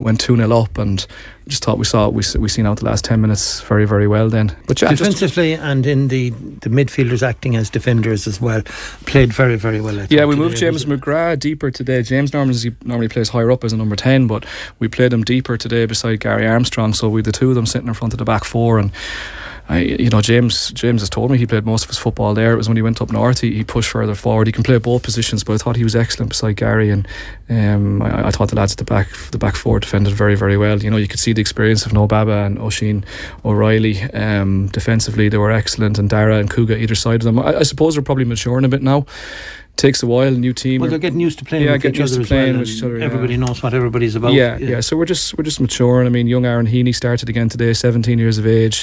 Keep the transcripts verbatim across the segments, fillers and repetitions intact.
went two nil up, and just thought we saw we we seen out the last ten minutes very very well then. But yeah, defensively just, and in the the midfielders acting as defenders as well, played very very well. I yeah, we moved James McGrath deeper today. James normally normally plays higher up as a number ten, but we played him deeper today beside Gary Armstrong. So we the two of them sitting in front of the back four, and I, you know, James James has told me he played most of his football there. It was when he went up north, he, he pushed further forward. He can play both positions, but I thought he was excellent beside Gary, and um, I, I thought the lads at the back the back four defended very very well. You know, you could see the experience of Noah Baba and Oisin O'Reilly. Um, defensively they were excellent, and Dara and Kuga either side of them. I, I suppose they're probably maturing a bit now. Takes a while, new team. Well, they're getting used to playing yeah, with each other as well, with each other, everybody yeah. knows what everybody's about. Yeah, yeah, yeah. So we're just we're just maturing. I mean, young Aaron Heaney started again today, seventeen years of age.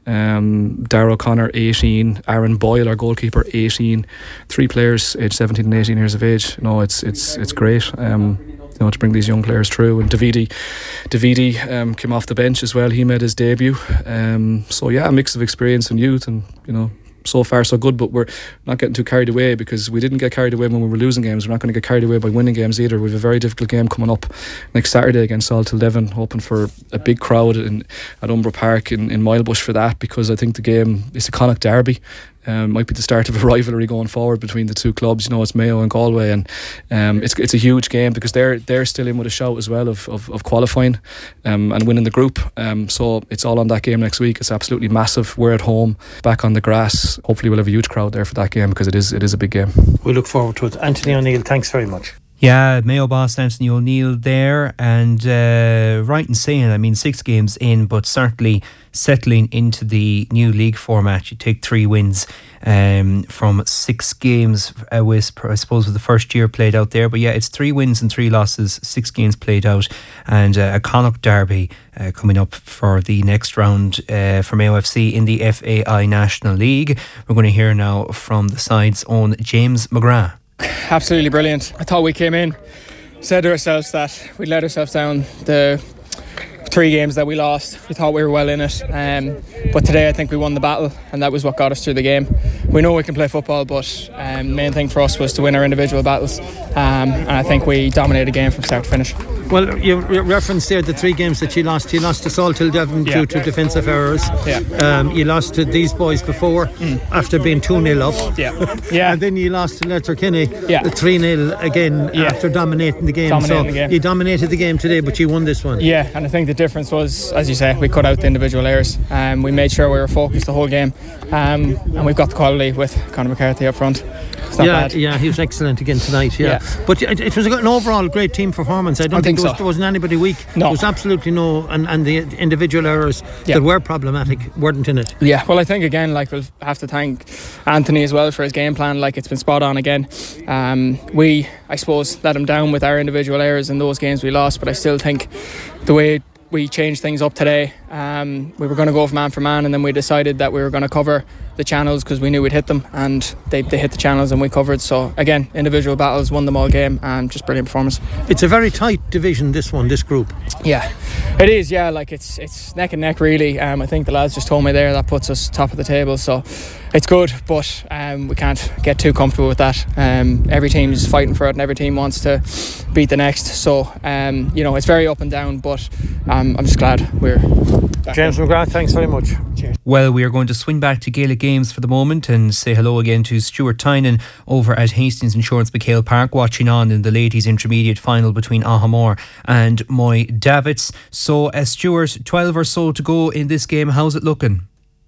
Um, Darragh O'Connor, eighteen. Aaron Boyle, our goalkeeper, eighteen. Three players, aged seventeen and eighteen years of age. No, it's it's it's great. Um, you know, to bring these young players through. And Davidi, Davidi um, came off the bench as well. He made his debut. Um, so yeah, a mix of experience and youth, and you know. So far so good, but we're not getting too carried away, because we didn't get carried away when we were losing games. We're not going to get carried away by winning games either. We have a very difficult game coming up next Saturday against Salthill Devon, hoping for a big crowd in, at Umbra Park in, in Milebush for that, because I think the game is a Connacht derby. Um, might be the start of a rivalry going forward between the two clubs. You know, it's Mayo and Galway, and um, it's it's a huge game, because they're they're still in with a shout as well of of, of qualifying um, and winning the group. Um, so it's all on that game next week. It's absolutely massive. We're at home, back on the grass. Hopefully, we'll have a huge crowd there for that game, because it is it is a big game. We look forward to it. Anthony O'Neill, thanks very much. Yeah, Mayo boss Anthony O'Neill there, and uh, right in saying, I mean, six games in, but certainly settling into the new league format. You take three wins um, from six games, uh, with, I suppose, with the first year played out there. But yeah, it's three wins and three losses, six games played out, and uh, a Connacht derby uh, coming up for the next round uh, for Mayo F C in the F A I National League. We're going to hear now from the side's own James McGrath. Absolutely brilliant. I thought we came in, said to ourselves that we'd let ourselves down the three games that we lost. We thought we were well in it, um, but today I think we won the battle, and that was what got us through the game. We know we can play football, but um, the main thing for us was to win our individual battles, um, and I think we dominated the game from start to finish. Well, you re- referenced there the three games that you lost. You lost to Salthill Devon yeah. due to defensive errors. Yeah. Um, you lost to these boys before mm. after being two nil up. Yeah. Yeah. And then you lost to Letterkenny yeah. three nil again yeah. after dominating the game. Dominating so the game. You dominated the game today, but you won this one. Yeah, and I think the difference was, as you say, we cut out the individual errors. Um, we made sure we were focused the whole game, um, and we've got the quality with Conor McCarthy up front. It's not yeah, bad. yeah, he was excellent again tonight. Yeah, yeah. But it, it was an overall great team performance. I don't I think, think there, was, so. there wasn't anybody weak. No. There was absolutely no, and, and the individual errors yeah. that were problematic weren't in it. Yeah, well, I think again, like, we'll have to thank Anthony as well for his game plan. Like, it's been spot on again. Um, we, I suppose, let him down with our individual errors in those games we lost, but I still think the way we changed things up today, um, we were going to go for man for man, and then we decided that we were going to cover the channels because we knew we'd hit them, and they, they hit the channels and we covered. So again, individual battles, won them all game, and just brilliant performance. It's a very tight division, this one, this group. Yeah, it is. Yeah, like it's it's neck and neck really. um, I think the lads just told me there that puts us top of the table, so it's good, but um, we can't get too comfortable with that. Um, every team's fighting for it, and every team wants to beat the next, so um, you know, it's very up and down, but um, I'm just glad we're back. James McGrath, thanks very much. Cheers. Well, we are going to swing back to Gaelic Games for the moment and say hello again to Stuart Tynan over at Hastings Insurance McHale Park, watching on in the ladies intermediate final between Ahamore and Moy Davits. So uh, Stuart, twelve or so to go in this game. How's it looking?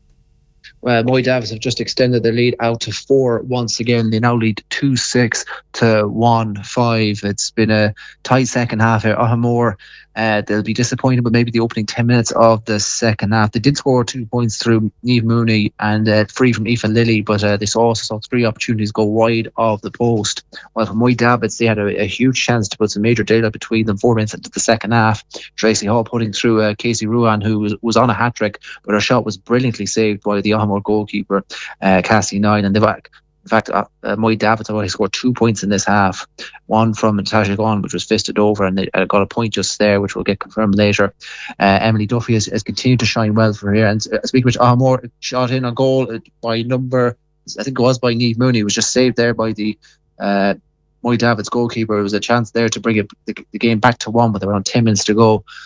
Well, Moy Davits have just extended their lead out to four once again. They now lead two six to one five. It's been a tight second half here. Ahamore, uh, they'll be disappointed with maybe the opening ten minutes of the second half. They did score two points through Niamh Mooney and uh, three from Aoife Lilly, but uh, they also saw three opportunities go wide of the post. While for Moy Davits, they had a, a huge chance to put some major daylight between them four minutes into the second half. Tracy Hall putting through uh, Casey Ruan, who was, was on a hat-trick, but her shot was brilliantly saved by the Ahamore goalkeeper, uh, Cassie Nine. And they've In fact, uh, uh, Moy Davits only scored two points in this half. One from Natasha Gaughan, which was fisted over, and they uh, got a point just there, which we'll get confirmed later. Uh, Emily Duffy has, has continued to shine well for here. And uh, speaking of which, Ahamore shot in on goal by number, I think it was by Niamh Mooney. It was just saved there by the uh, Moy Davits goalkeeper. It was a chance there to bring it, the, the game back to one with around ten minutes to go.